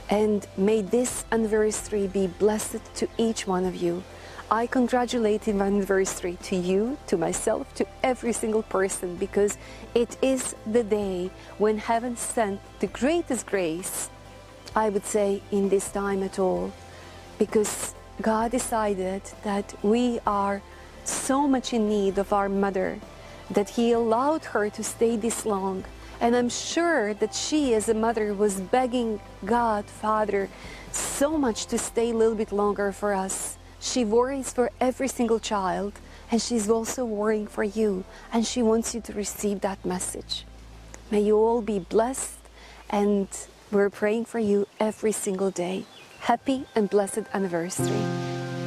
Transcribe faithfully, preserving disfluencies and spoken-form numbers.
And may this anniversary be blessed to each one of you. I congratulate my anniversary to you, to myself, to every single person, because it is the day when heaven sent the greatest grace, I would say, in this time at all. Because God decided that we are so much in need of our mother that He allowed her to stay this long. And I'm sure that she, as a mother, was begging God, Father, so much to stay a little bit longer for us. She worries for every single child, and she's also worrying for you, and she wants you to receive that message. May you all be blessed, and we're praying for you every single day. Happy and blessed anniversary.